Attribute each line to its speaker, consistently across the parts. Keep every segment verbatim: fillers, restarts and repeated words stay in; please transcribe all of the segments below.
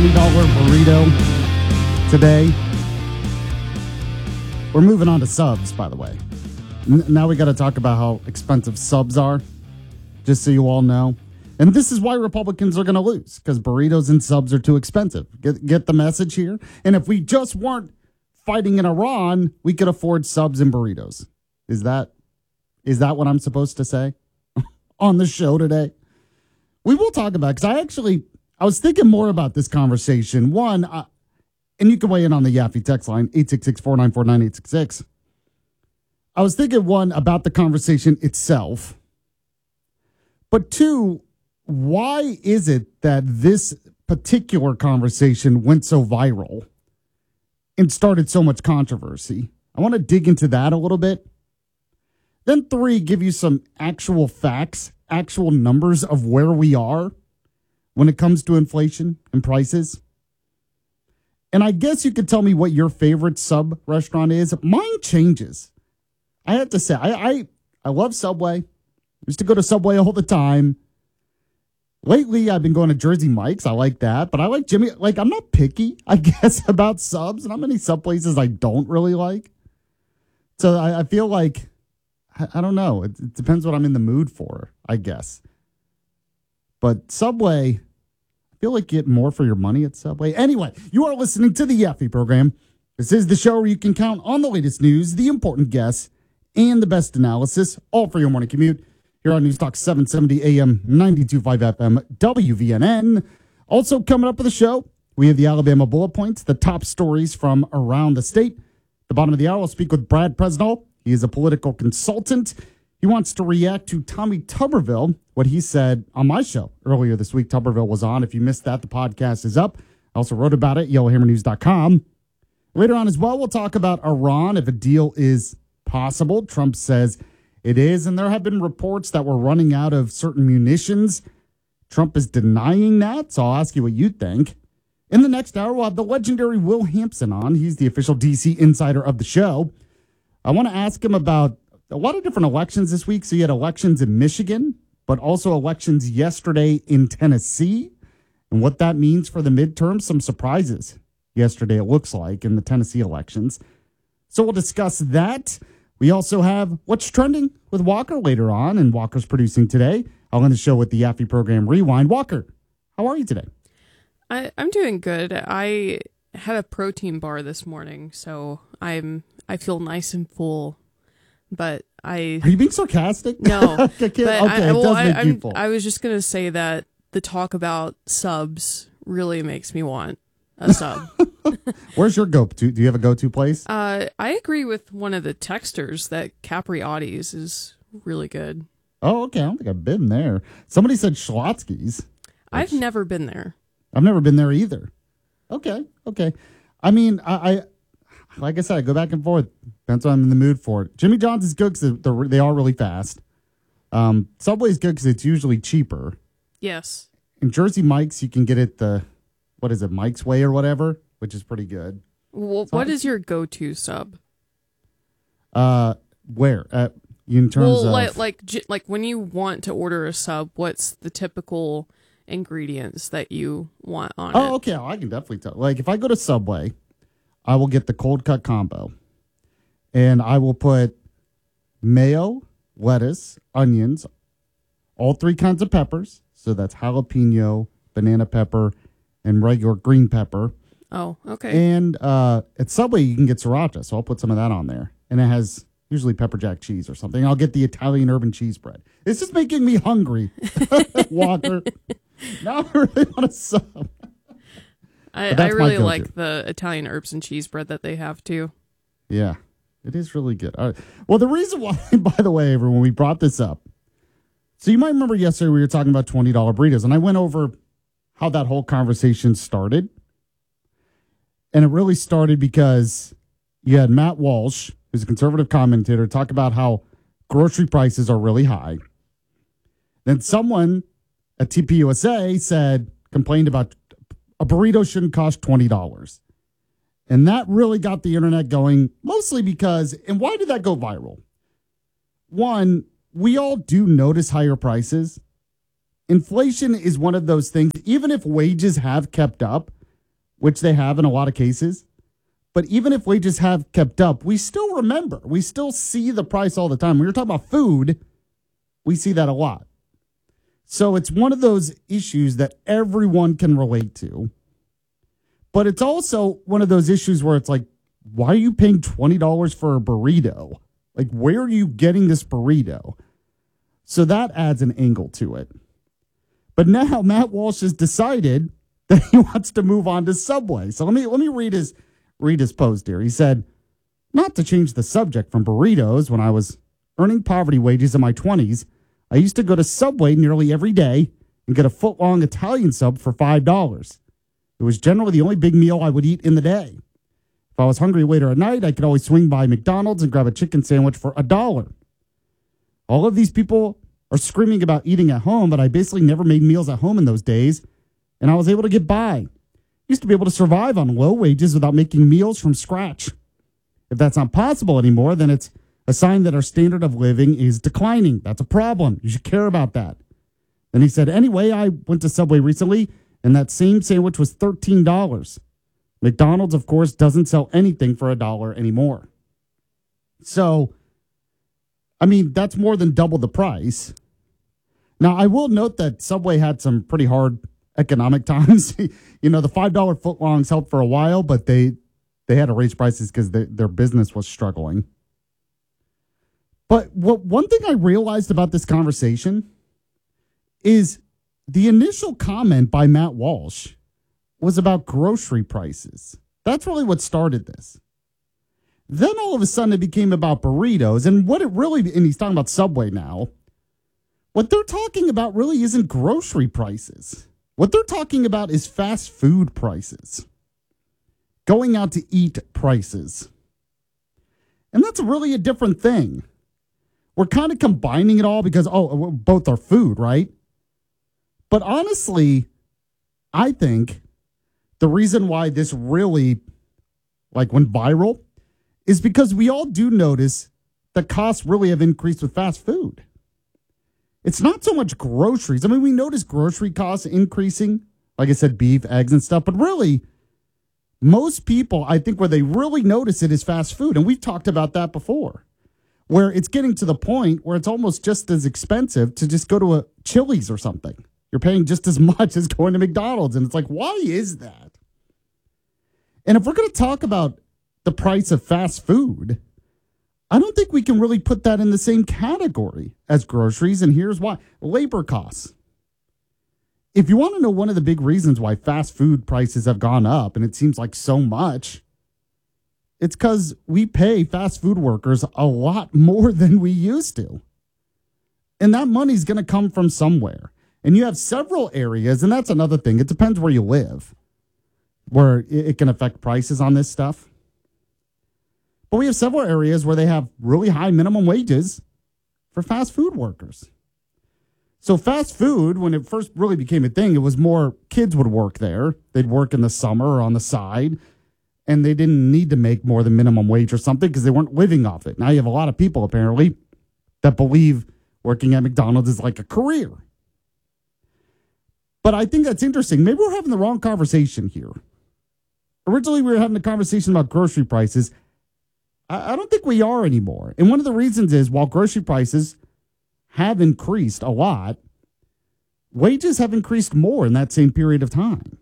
Speaker 1: twenty dollar burrito today. We're moving on to subs, by the way. N- now we got to talk about how expensive subs are, just so you all know. And this is why Republicans are going to lose, because burritos and subs are too expensive. Get, get the message here? And if we just weren't fighting in Iran, we could afford subs and burritos. Is that is that what I'm supposed to say on the show today? We will talk about it, because I actually, I was thinking more about this conversation. One, uh, and you can weigh in on the Yaffe text line, eight six six, four nine four, nine eight six six. I was thinking, one, about the conversation itself. But two, why is it that this particular conversation went so viral and started so much controversy? I want to dig into that a little bit. Then three, give you some actual facts, actual numbers of where we are when it comes to inflation and prices. And I guess you could tell me what your favorite sub restaurant is. Mine changes. I have to say, I I, I love Subway. I used to go to Subway all the time. Lately, I've been going to Jersey Mike's. I like that. But I like Jimmy. Like, I'm not picky, I guess, about subs. Not many sub places I don't really like. So I, I feel like, I, I don't know. It, it depends what I'm in the mood for, I guess. But Subway, I feel like you get more for your money at Subway. Anyway, you are listening to the Yaffe program. This is the show where you can count on the latest news, the important guests, and the best analysis, all for your morning commute. Here on News Talk seven seventy A M, ninety-two point five F M, W V N N. Also coming up with the show, we have the Alabama Bullet Points, the top stories from around the state. At the bottom of the hour, we'll speak with Brad Presnell. He is a political consultant. He wants to react to Tommy Tuberville, what he said on my show earlier this week. Tuberville was on. If you missed that, the podcast is up. I also wrote about it, yellow hammer news dot com. Later on as well, we'll talk about Iran, if a deal is possible. Trump says it is, and there have been reports that we're running out of certain munitions. Trump is denying that, so I'll ask you what you think. In the next hour, we'll have the legendary Will Hampson on. He's the official D C insider of the show. I want to ask him about a lot of different elections this week. So you had elections in Michigan, but also elections yesterday in Tennessee, and what that means for the midterms. Some surprises yesterday, it looks like, in the Tennessee elections. So we'll discuss that. We also have what's trending with Walker later on, and Walker's producing today. I'll end the show with the Yaffe program Rewind. Walker, how are you today?
Speaker 2: I, I'm doing good. I had a protein bar this morning, so I'm I feel nice and full. But I
Speaker 1: are you being sarcastic?
Speaker 2: No,
Speaker 1: okay,
Speaker 2: but
Speaker 1: okay,
Speaker 2: I,
Speaker 1: it
Speaker 2: well,
Speaker 1: does
Speaker 2: I,
Speaker 1: make you
Speaker 2: I'm,
Speaker 1: full.
Speaker 2: I was just gonna say that the talk about subs really makes me want a sub.
Speaker 1: Where's your go-to? Do you have a go-to place?
Speaker 2: Uh, I agree with one of the texters that Capriotti's is really good.
Speaker 1: Oh, okay. I don't think I've been there. Somebody said Schlotsky's.
Speaker 2: I've never been there.
Speaker 1: I've never been there either. Okay, okay. I mean, I, I like I said, I go back and forth. Depends on I'm in the mood for it. Jimmy John's is good because they're, they are really fast. Um, Subway's good because it's usually cheaper.
Speaker 2: Yes.
Speaker 1: In Jersey Mike's, you can get it the, what is it, Mike's Way or whatever, which is pretty good.
Speaker 2: Well,
Speaker 1: So
Speaker 2: what
Speaker 1: I-
Speaker 2: is your go-to sub?
Speaker 1: Uh, where? Uh, in terms
Speaker 2: Well,
Speaker 1: of
Speaker 2: like like j- like when you want to order a sub, what's the typical ingredients that you want on
Speaker 1: oh,
Speaker 2: it?
Speaker 1: okay. I can definitely tell. Like if I go to Subway, I will get the cold cut combo, and I will put mayo, lettuce, onions, all three kinds of peppers. So that's jalapeno, banana pepper, and regular green pepper.
Speaker 2: Oh, okay.
Speaker 1: And uh, at Subway, you can get sriracha, so I'll put some of that on there. And it has usually pepper jack cheese or something. I'll get the Italian urban cheese bread. It's just making me hungry, Walker. Now I really want a sub.
Speaker 2: I, I really like the Italian herbs and cheese bread that they have too.
Speaker 1: Yeah, it is really good. All right. Well, the reason why, by the way, everyone, we brought this up. So you might remember yesterday we were talking about twenty dollar burritos, and I went over how that whole conversation started. And it really started because you had Matt Walsh, who's a conservative commentator, talk about how grocery prices are really high. Then someone at T P U S A said, complained about a burrito shouldn't cost twenty dollars. And that really got the internet going, mostly because, and why did that go viral? One, we all do notice higher prices. Inflation is one of those things, even if wages have kept up, which they have in a lot of cases. But even if wages have kept up, we still remember, we still see the price all the time. When you're talking about food, we see that a lot. So it's one of those issues that everyone can relate to. But it's also one of those issues where it's like, why are you paying twenty dollars for a burrito? Like, where are you getting this burrito? So that adds an angle to it. But now Matt Walsh has decided that he wants to move on to Subway. So let me let me read his read his post here. He said, not to change the subject from burritos, when I was earning poverty wages in my twenties, I used to go to Subway nearly every day and get a foot-long Italian sub for five dollars. It was generally the only big meal I would eat in the day. If I was hungry later at night, I could always swing by McDonald's and grab a chicken sandwich for a dollar. All of these people are screaming about eating at home, but I basically never made meals at home in those days, and I was able to get by. Used to be able to survive on low wages without making meals from scratch. If that's not possible anymore, then it's a sign that our standard of living is declining. That's a problem. You should care about that. Then he said, anyway, I went to Subway recently, and that same sandwich was thirteen dollars. McDonald's, of course, doesn't sell anything for a dollar anymore. So, I mean, that's more than double the price. Now, I will note that Subway had some pretty hard economic times. You know, the five dollar footlongs helped for a while, but they they had to raise prices because their business was struggling. But what one thing I realized about this conversation is the initial comment by Matt Walsh was about grocery prices. That's really what started this. Then all of a sudden it became about burritos, and what it really, and he's talking about Subway now, what they're talking about really isn't grocery prices. What they're talking about is fast food prices. Going out to eat prices. And that's really a different thing. We're kind of combining it all because, oh, both are food, right? But honestly, I think the reason why this really, like, went viral is because we all do notice the costs really have increased with fast food. It's not so much groceries. I mean, we notice grocery costs increasing, like I said, beef, eggs, and stuff. But really, most people, I think where they really notice it is fast food. And we've talked about that before, where it's getting to the point where it's almost just as expensive to just go to a Chili's or something. You're paying just as much as going to McDonald's. And it's like, why is that? And if we're going to talk about the price of fast food, I don't think we can really put that in the same category as groceries. And here's why. Labor costs. If you want to know one of the big reasons why fast food prices have gone up, and it seems like so much, it's because we pay fast food workers a lot more than we used to. And that money's going to come from somewhere. And you have several areas, and that's another thing. It depends where you live, where it can affect prices on this stuff. But we have several areas where they have really high minimum wages for fast food workers. So fast food, when it first really became a thing, it was more kids would work there. They'd work in the summer or on the side, and they didn't need to make more than minimum wage or something because they weren't living off it. Now you have a lot of people, apparently, that believe working at McDonald's is like a career. But I think that's interesting. Maybe we're having the wrong conversation here. Originally, we were having a conversation about grocery prices. I don't think we are anymore. And one of the reasons is while grocery prices have increased a lot, wages have increased more in that same period of time.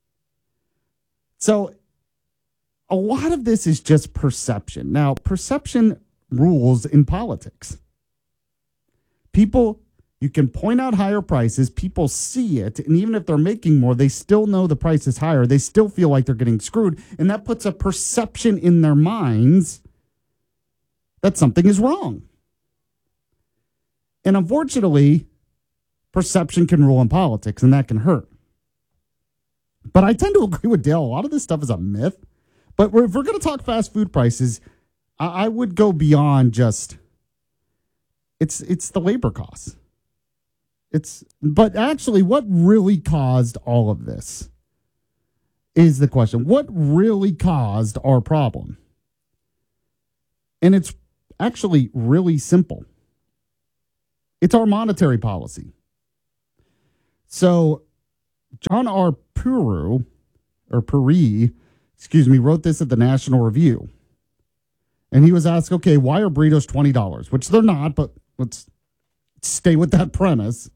Speaker 1: So a lot of this is just perception. Now, perception rules in politics. People, you can point out higher prices, people see it, and even if they're making more, they still know the price is higher. They still feel like they're getting screwed, and that puts a perception in their minds that something is wrong. And unfortunately, perception can rule in politics, and that can hurt. But I tend to agree with Dale. A lot of this stuff is a myth. But if we're going to talk fast food prices, I would go beyond just, it's it's the labor costs. It's but actually, what really caused all of this is the question. What really caused our problem? And it's actually really simple. It's our monetary policy. So John R. Puru or Puri, excuse me, wrote this at the National Review. And he was asked, okay, why are burritos twenty dollars? Which they're not, but let's stay with that premise.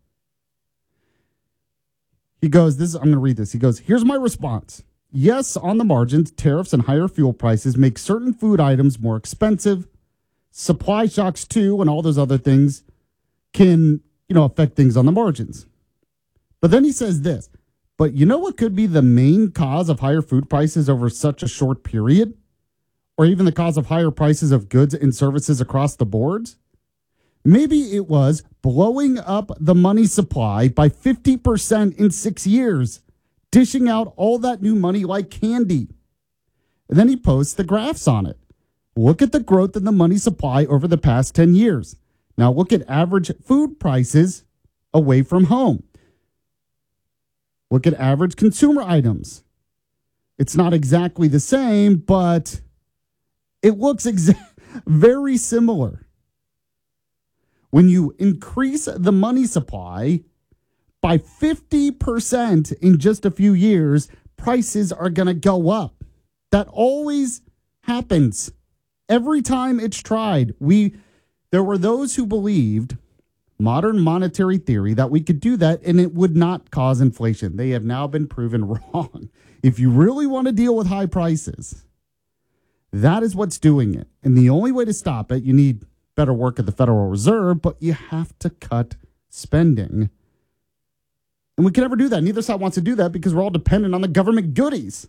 Speaker 1: He goes, this is, I'm going to read this. He goes, here's my response. Yes, on the margins, tariffs and higher fuel prices make certain food items more expensive. Supply shocks, too, and all those other things can, you know, affect things on the margins. But then he says this, but you know what could be the main cause of higher food prices over such a short period? Or even the cause of higher prices of goods and services across the boards? Maybe it was blowing up the money supply by fifty percent in six years, dishing out all that new money like candy. And then he posts the graphs on it. Look at the growth in the money supply over the past ten years. Now look at average food prices away from home. Look at average consumer items. It's not exactly the same, but it looks exa- very similar. When you increase the money supply by fifty percent in just a few years, prices are going to go up. That always happens. Every time it's tried, we there were those who believed modern monetary theory that we could do that and it would not cause inflation. They have now been proven wrong. If you really want to deal with high prices, that is what's doing it. And the only way to stop it, you need better work at the Federal Reserve, but you have to cut spending. And we can never do that. Neither side wants to do that because we're all dependent on the government goodies.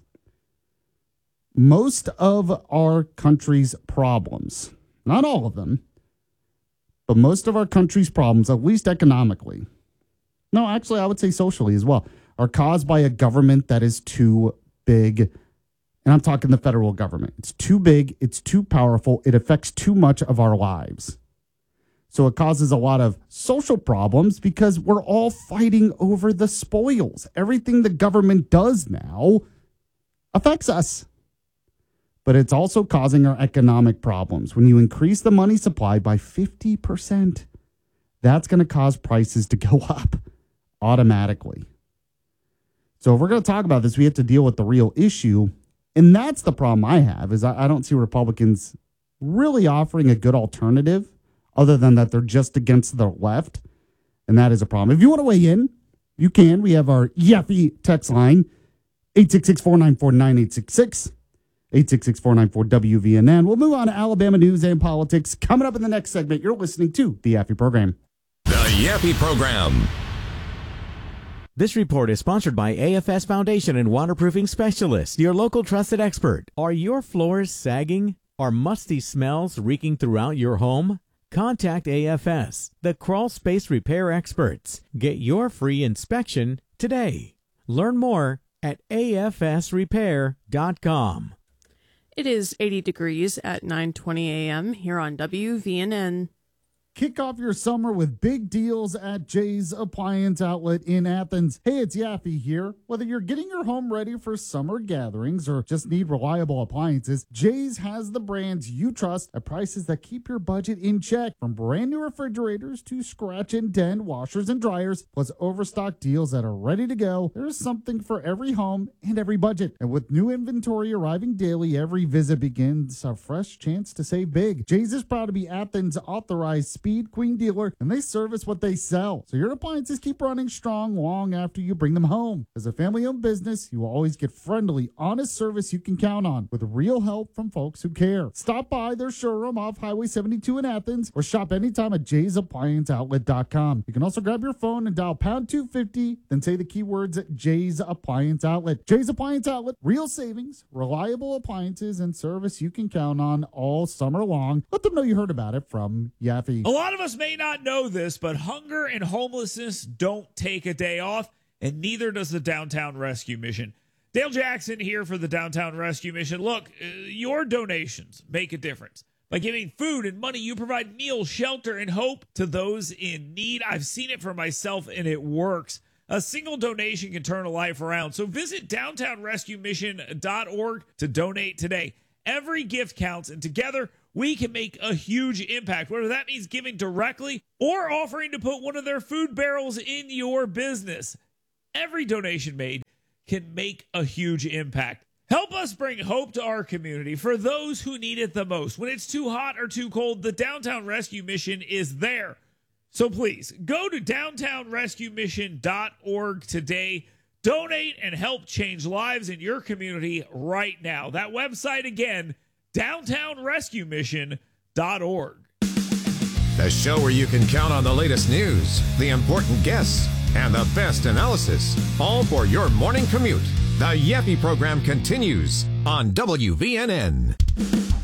Speaker 1: Most of our country's problems, not all of them, but most of our country's problems, at least economically, no, actually, I would say socially as well, are caused by a government that is too big. And I'm talking the federal government. It's too big. It's too powerful. It affects too much of our lives. So it causes a lot of social problems because we're all fighting over the spoils. Everything the government does now affects us. But it's also causing our economic problems. When you increase the money supply by fifty percent, that's going to cause prices to go up automatically. So if we're going to talk about this, we have to deal with the real issue. And that's the problem I have, is I, I don't see Republicans really offering a good alternative other than that they're just against the left. And that is a problem. If you want to weigh in, you can. We have our Yaffe text line, eight six six, four nine four, nine eight six six. eight six six, four nine four, W V N N. We'll move on to Alabama news and politics. Coming up in the next segment, you're listening to The Yaffe Program.
Speaker 3: The Yaffe Program.
Speaker 4: This report is sponsored by A F S Foundation and Waterproofing Specialists, your local trusted expert. Are your floors sagging? Are musty smells reeking throughout your home? Contact A F S, the crawl space repair experts. Get your free inspection today. Learn more at A F S repair dot com.
Speaker 2: It is eighty degrees at nine twenty a.m. here on W V N N.
Speaker 1: Kick off your summer with big deals at Jay's Appliance Outlet in Athens. Hey, it's Yaffe here. Whether you're getting your home ready for summer gatherings or just need reliable appliances, Jay's has the brands you trust at prices that keep your budget in check. From brand new refrigerators to scratch and dent washers and dryers, plus overstock deals that are ready to go, there's something for every home and every budget. And with new inventory arriving daily, every visit begins a fresh chance to save big. Jay's is proud to be Athens' authorized Speed Queen dealer, and they service what they sell. So your appliances keep running strong long after you bring them home. As a family-owned business, you will always get friendly, honest service you can count on with real help from folks who care. Stop by their showroom off Highway seventy-two in Athens or shop anytime at jays appliance outlet dot com. You can also grab your phone and dial pound two fifty, then say the keywords Jay's Appliance Outlet. Jay's Appliance Outlet, real savings, reliable appliances, and service you can count on all summer long. Let them know you heard about it from Yaffe.
Speaker 5: A lot of us may not know this, but hunger and homelessness don't take a day off, and neither does the Downtown Rescue Mission. Dale Jackson here for the Downtown Rescue Mission. Look, uh, your donations make a difference. By giving food and money, you provide meals, shelter, and hope to those in need. I've seen it for myself, and it works. A single donation can turn a life around. So visit downtown rescue mission dot org to donate today. Every gift counts, and together we can make a huge impact, whether that means giving directly or offering to put one of their food barrels in your business. Every donation made can make a huge impact. Help us bring hope to our community for those who need it the most. When it's too hot or too cold, the Downtown Rescue Mission is there. So please, go to downtown rescue mission dot org today. Donate and help change lives in your community right now. That website again, downtown rescue mission dot org.
Speaker 3: The show where you can count on the latest news, the important guests, and the best analysis, all for your morning commute. The Yappy program continues on W V N N.